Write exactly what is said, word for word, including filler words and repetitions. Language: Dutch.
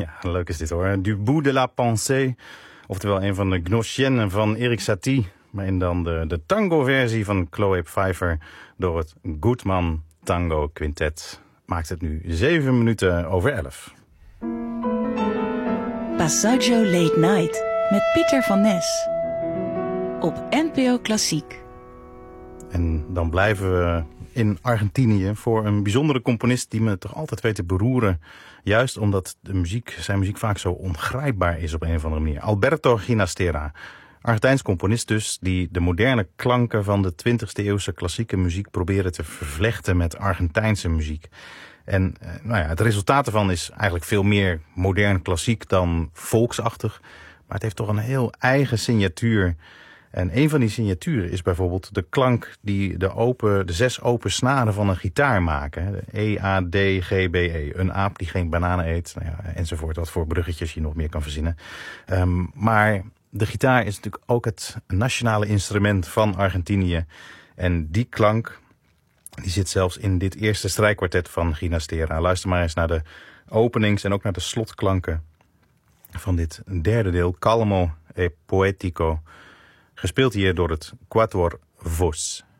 Ja, leuk is dit hoor. Du bout de la pensée, oftewel een van de Gnossiennes van Erik Satie. Maar in dan de, de tango-versie van Chloe Pfeiffer door het Gutmann Tango Quintet. Maakt het nu zeven minuten over elf. Passaggio Late Night met Pieter van Nes op N P O Klassiek. En dan blijven we in Argentinië voor een bijzondere componist die me toch altijd weet te beroeren. Juist omdat de muziek, zijn muziek vaak zo ongrijpbaar is op een of andere manier. Alberto Ginastera, Argentijns componist dus, die de moderne klanken van de twintigste eeuwse klassieke muziek proberen te vervlechten met Argentijnse muziek. En nou ja, het resultaat ervan is eigenlijk veel meer modern klassiek dan volksachtig. Maar het heeft toch een heel eigen signatuur. En een van die signaturen is bijvoorbeeld de klank die de, open, de zes open snaren van een gitaar maken. De E, A, D, G, B, E. Een aap die geen bananen eet, nou ja, enzovoort. Wat voor bruggetjes je nog meer kan verzinnen. Um, maar de gitaar is natuurlijk ook het nationale instrument van Argentinië. En die klank die zit zelfs in dit eerste strijkkwartet van Ginastera. Luister maar eens naar de openings- en ook naar de slotklanken van dit derde deel. Calmo e Poetico. Gespeeld hier door het Quatuor Voz.